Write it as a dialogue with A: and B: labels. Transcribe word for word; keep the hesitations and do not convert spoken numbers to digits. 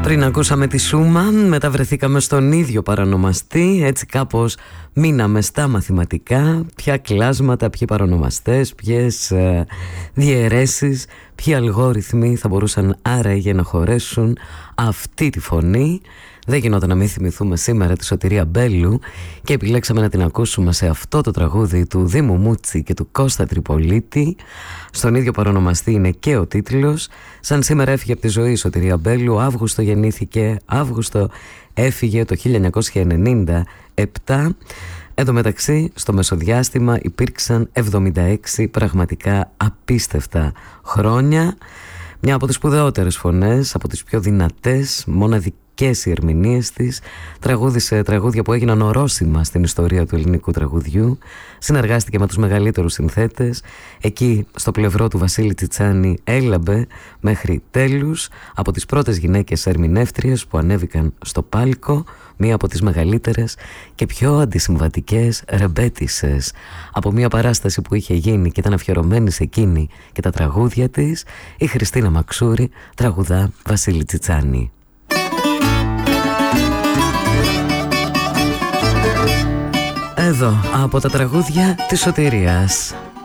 A: Πριν ακούσαμε τη Σούμα, μεταβρεθήκαμε στον ίδιο παρανομαστή. Έτσι κάπως μείναμε στα μαθηματικά. Ποια κλάσματα, ποιοι παρανομαστές, ποιες ε, διαιρέσεις, ποιοι αλγόριθμοι θα μπορούσαν άραγε να χωρέσουν αυτή τη φωνή. Δεν γινόταν να μην θυμηθούμε σήμερα τη Σωτηρία Μπέλου και επιλέξαμε να την ακούσουμε σε αυτό το τραγούδι του Δήμου Μούτσι και του Κώστα Τριπολίτη. Στον ίδιο παρονομαστή είναι και ο τίτλος. Σαν σήμερα έφυγε από τη ζωή η Σωτηρία Μπέλου, Αύγουστο γεννήθηκε, Αύγουστο έφυγε το χίλια εννιακόσια ενενήντα επτά. Εν τω μεταξύ, στο μεσοδιάστημα υπήρξαν εβδομήντα έξι πραγματικά απίστευτα χρόνια. Μια από τις σπουδαιότερες φωνές, από τις πιο δυνατές, μοναδικές και οι ερμηνείες της, τραγούδισε τραγούδια που έγιναν ορόσημα στην ιστορία του ελληνικού τραγουδιού, συνεργάστηκε με τους μεγαλύτερους συνθέτες, εκεί στο πλευρό του Βασίλη Τσιτσάνη έλαμπε μέχρι τέλους, από τις πρώτες γυναίκες ερμηνεύτριες που ανέβηκαν στο πάλκο, μία από τις μεγαλύτερες και πιο αντισυμβατικές ρεμπέτισσες. Από μία παράσταση που είχε γίνει και ήταν αφιερωμένη σε εκείνη και τα τραγούδια της, η Χριστίνα Μαξούρη τραγουδά Βασίλη Τσιτσάνη. Εδώ από τα τραγούδια της Σωτηρίας.